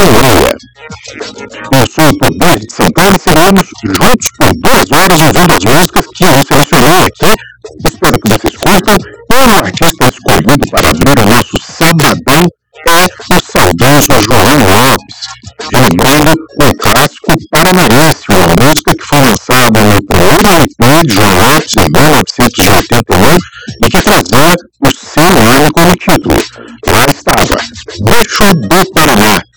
Orelha. Eu sou o Tobias de Santana e seremos juntos por 2 horas ouvindo as músicas que eu selecionei aqui. Espero que vocês curtam. E o artista escolhido para abrir o nosso sabadão é o saudoso João Lopes. Lembrando o clássico Paranaense, uma música que foi lançada no primeiro LP de João Lopes em 1981 e que trazia o seu nome como título. Lá estava, Bicho do Paraná.